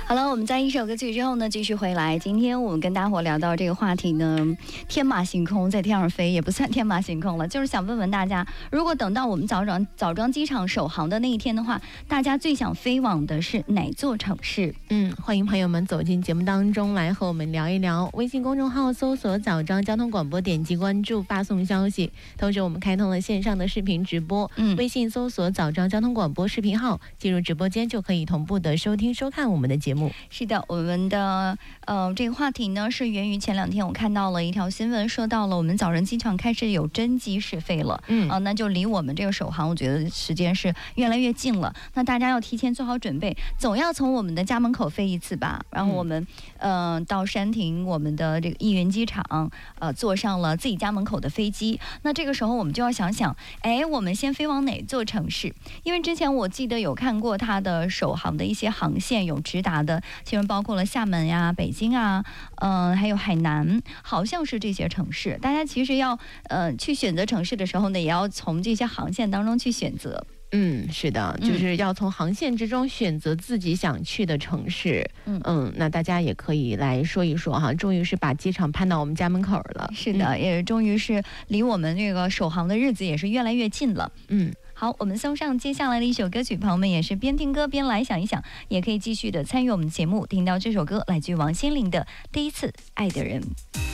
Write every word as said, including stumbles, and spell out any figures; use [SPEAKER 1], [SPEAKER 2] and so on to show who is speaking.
[SPEAKER 1] 好了，我们在一首歌曲之后呢，继续回来。今天我们跟大伙聊到这个话题呢，天马行空，在天上飞也不算天马行空了，就是想问问大家，如果等到我们枣庄枣庄机场首航的那一天的话，大家最想飞往的是哪座城市？
[SPEAKER 2] 嗯，欢迎朋友们走进节目当中来和我们聊一聊。微信公众号搜索枣庄交通广播，点击关注发送消息。同时我们开通了线上的视频直播，嗯，微信搜索枣庄交通广播视频号，进入直播间就可以同步的收听收看我们的节目。
[SPEAKER 1] 是的，我们的呃这个话题呢是源于前两天我看到了一条新闻，说到了我们枣仁机场开始有真机试飞了，嗯啊、呃，那就离我们这个首航，我觉得时间是越来越近了。那大家要提前做好准备，总要从我们的家门口飞一次吧。然后我们、嗯、呃到山亭我们的这个艺云机场，呃坐上了自己家门口的飞机。那这个时候我们就要想想，哎，我们先飞往哪座城市？因为之前我记得有看过它的首航的一些航线，有直达的。其中包括了厦门呀、北京啊，嗯、呃，还有海南，好像是这些城市。大家其实要呃去选择城市的时候呢，也要从这些航线当中去选择。
[SPEAKER 2] 嗯，是的，就是要从航线之中选择自己想去的城市。嗯嗯，那大家也可以来说一说哈，终于是把机场攀到我们家门口了。
[SPEAKER 1] 是的，嗯、也终于是离我们这个首航的日子也是越来越近了。嗯。好，我们送上接下来的一首歌曲，朋友们也是边听歌边来想一想，也可以继续的参与我们节目，听到这首歌来自于王心凌的《第一次爱的人》。